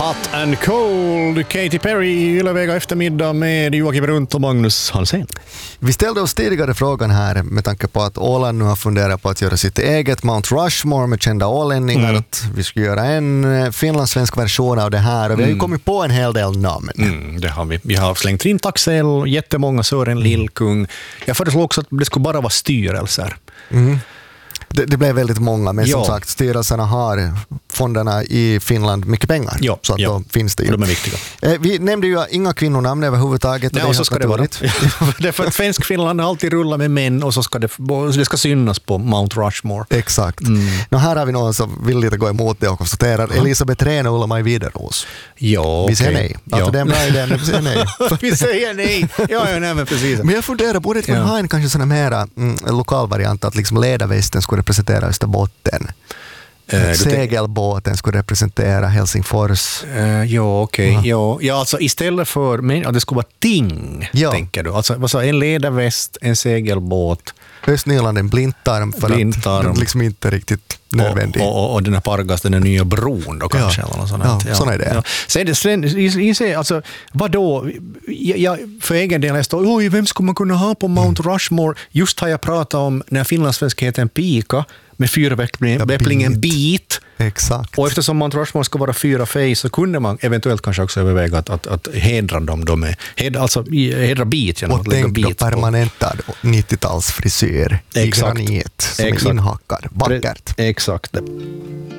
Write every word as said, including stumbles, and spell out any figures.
Hot and Cold, Katy Perry, Ylevega eftermiddag med Joakim Runt och Magnus Hansen. Vi ställde oss tidigare frågan här med tanke på att Åland nu har funderat på att göra sitt eget Mount Rushmore med kända ålänningar, mm. att vi skulle göra en finlandssvensk version av det här, och vi har ju kommit på en hel del namn. Mm, det har vi. Vi har slängt in Taxel, jättemånga, Sören Lillkung. Jag föreslår också att det skulle bara vara styrelser. Mm. Det, det blev väldigt många, men ja. som sagt, styrelserna har fonderna i Finland mycket pengar, ja, så att ja. då finns det ju. De är viktiga. Eh, vi nämnde ju inga kvinnonamn överhuvudtaget. Nej, och, och så ska det vara. Det är för att svensk Finland alltid rullar med män, och så ska det, det ska synas på Mount Rushmore. Exakt. Mm. Nå, här har vi någon som vill lite gå emot det och konstaterar mm. Elisabeth Rehn och Ulla-Maj Wideros. Ja, vi säger okay. nej. Alltså ja. den bra idén, vi säger nej. vi säger nej. Ja, ja, nej, men precis. Men jag funderar, borde inte man ja. ha en kanske sån här mera mm, lokal variant, att liksom ledarvästen skulle representera Österbotten. Uh, Segelbåten skulle representera Helsingfors. Uh, ja, okej. Okay. Ja. ja, alltså istället för men, ja, det skulle vara ting, ja. tänker du. Alltså, alltså en ledarväst, en segelbåt. Östnyland, en blindtarm för blindtarm. att det liksom inte riktigt nödvändigt. Och, och, och den här Pargas, den nya bron då kanske. Ja, eller något sånt. ja, ja. sådana är det. Ja. Sen, sen, sen, alltså, vadå? Jag, jag, för egen del, jag står, oj, vem skulle man kunna ha på Mount Rushmore? Just har jag pratat om när finlandssvenskheten pika med fyraväpplingen bit. Exakt. Och eftersom Mount Rushmore ska vara fyra fej, så kunde man eventuellt kanske också överväga att, att, att hedra dem. De är, hedra, alltså hedra bit genom och att lägga tänk bit då permanentad nittiotalsfrisyr i Exakt. granit som Exakt. är inhackad. Vackert. Exakt.